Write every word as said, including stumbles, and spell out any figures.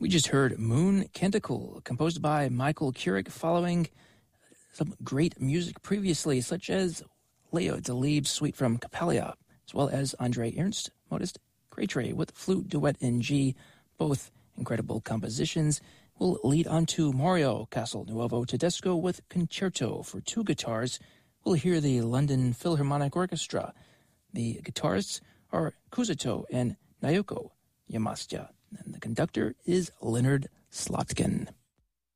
We just heard Moon Canticle, composed by Michael Keurig, following some great music previously, such as Leo Delibes' suite from Capella, as well as Andre Ernst, Modest Craytre with Flute Duet in G, both incredible compositions. We'll lead on to Mario Castelnuovo Tedesco with Concerto for two guitars. We'll hear the London Philharmonic Orchestra. The guitarists are Kusato and Naoko Yamashita, and the conductor is Leonard Slotkin.